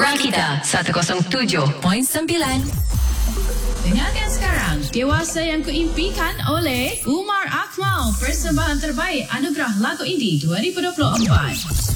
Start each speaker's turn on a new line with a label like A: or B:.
A: Rakita 107.9.
B: Dengarkan sekarang Dewasa yang Kuimpikan oleh Umar Akmal. Persembahan terbaik Anugerah Lagu Indie 2024.